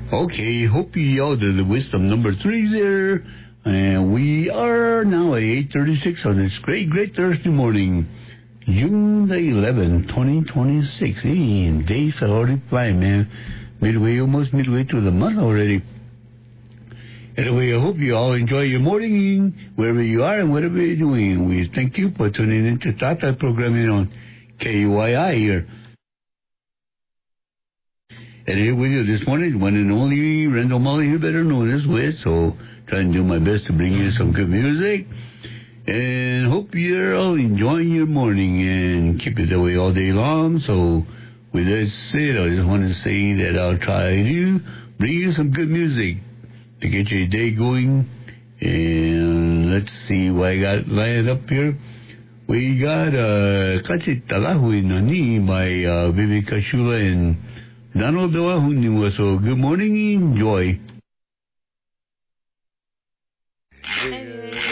Okay, hope you all did the wisdom number 3 there. And we are now at 8:36 on this great Thursday morning, June the 11th, 2026. Hey, and days are already flying, man. Almost midway through the month already. Anyway, I hope you all enjoy your morning, wherever you are and whatever you're doing. We thank you for tuning in to Tata programming on KUYI here. And here with you this morning, one and only Randall Molly, here better known as Wiz. So, trying to do my best to bring you some good music. And hope you're all enjoying your morning and keep it that way all day long. So, with that said, I just want to say that I'll try to bring you some good music to get your day going. And let's see what I got lined up here. We got Kasi Talahui Nani by Viveka Shula and Donald Doahuniwa. So good morning, enjoy. Hey.